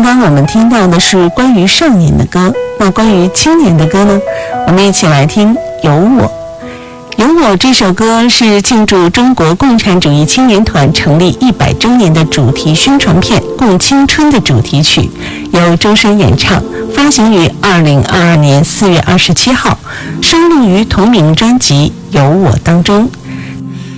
刚我们听到的是关于少年的歌，那关于青年的歌呢？我们一起来听《有我》。有我这首歌是庆祝中国共产主义青年团成立100周年的主题宣传片《共青春》的主题曲，由周深演唱，发行于2022年4月27号，收录于同名专辑《有我》当中。